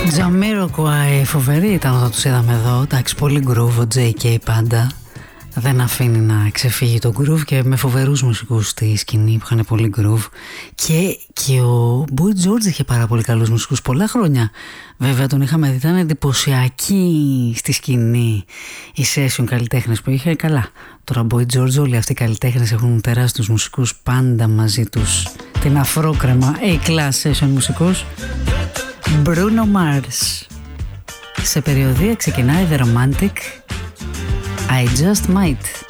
Jamiroquai, φοβερή ήταν όταν τους είδαμε εδώ. Εντάξει, πολύ groove, ο JK πάντα δεν αφήνει να ξεφύγει το groove και με φοβερούς μουσικούς στη σκηνή που είχαν πολύ groove. Και ο Boy George είχε πάρα πολύ καλούς μουσικούς πολλά χρόνια. Βέβαια τον είχαμε δει, ήταν εντυπωσιακή στη σκηνή οι session καλλιτέχνες που είχε. Καλά, τώρα Boy George όλοι αυτοί οι καλλιτέχνες έχουν τεράστιους μουσικούς πάντα μαζί τους. Την αφρόκρεμα A-class session μουσικούς. Bruno Mars. Σε περιοδία ξεκινάει The Romantic I Just Might.